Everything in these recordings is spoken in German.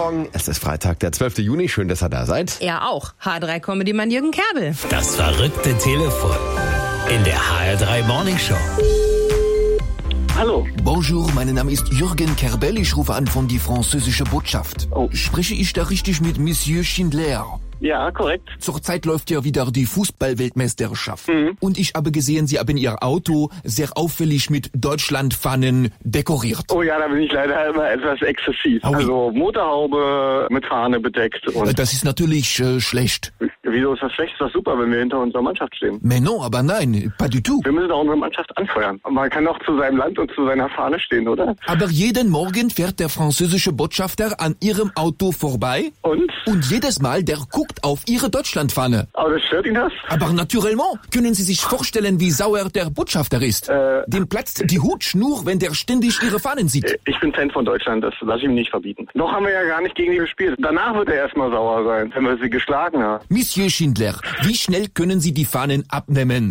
Morgen. Es ist Freitag, der 12. Juni. Schön, dass ihr da seid. Er auch. H3-Comedy-Mann Jürgen Kerbel. Das verrückte Telefon in der HR3 Morning Show. Hallo. Bonjour, mein Name ist Jürgen Kerbel. Ich rufe an von die französische Botschaft. Oh. Spreche ich da richtig mit Monsieur Schindler? Ja, korrekt. Zurzeit läuft ja wieder die Fußball-Weltmeisterschaft. Und ich habe gesehen, Sie haben Ihr Auto sehr auffällig mit Deutschlandfahnen dekoriert. Oh ja, da bin ich leider immer etwas exzessiv. Aui. Also Motorhaube mit Fahne bedeckt. Und Das ist natürlich schlecht. wieso ist das schlecht? Ist das super, wenn wir hinter unserer Mannschaft stehen. Mais non, aber nein, pas du tout. Wir müssen auch unsere Mannschaft anfeuern. Man kann doch zu seinem Land und zu seiner Fahne stehen, oder? Aber jeden Morgen fährt der französische Botschafter an Ihrem Auto vorbei Und? und jedes Mal der guckt auf Ihre Deutschlandfahne. Aber das stört ihn das? Aber naturellement, können Sie sich vorstellen, wie sauer der Botschafter ist? Dem platzt die Hutschnur, wenn der ständig Ihre Fahnen sieht. Ich bin Fan von Deutschland, das lasse ich ihm nicht verbieten. Noch haben wir ja gar nicht gegen die gespielt. Danach wird er erstmal sauer sein, wenn wir sie geschlagen haben. Monsieur Schindler, wie schnell können Sie die Fahnen abnehmen?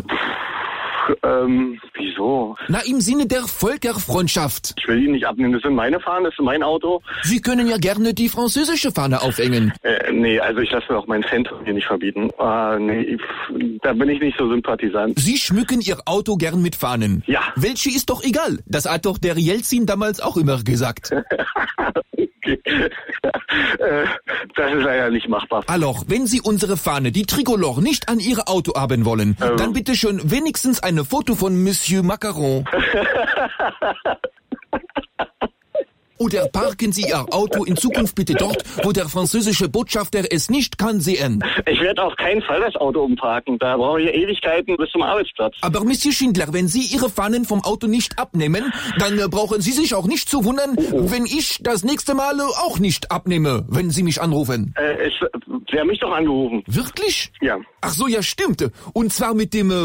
Wieso? Na, im Sinne der Völkerfreundschaft. Ich will die nicht abnehmen, das sind meine Fahnen, das ist mein Auto. Sie können ja gerne die französische Fahne aufhängen. Nee, also ich lasse mir auch meinen Fan hier nicht verbieten. Nee, da bin ich nicht so sympathisant. Sie schmücken Ihr Auto gern mit Fahnen. Ja. Welche ist doch egal. Das hat doch der Jelzin damals auch immer gesagt. Okay. Das ist leider nicht machbar. Alors, wenn Sie unsere Fahne, die Tricolore, nicht an Ihr Auto haben wollen, dann bitte schön wenigstens eine Foto von Monsieur Macron. Oder parken Sie Ihr Auto in Zukunft bitte dort, wo der französische Botschafter es nicht kann sehen. Ich werde auf keinen Fall das Auto umparken. Da brauche ich Ewigkeiten bis zum Arbeitsplatz. Aber Monsieur Schindler, wenn Sie Ihre Fahnen vom Auto nicht abnehmen, dann brauchen Sie sich auch nicht zu wundern, wenn ich das nächste Mal auch nicht abnehme, wenn Sie mich anrufen. Sie haben mich doch angerufen. Wirklich? Ja. Ach so, ja stimmt. Und zwar mit dem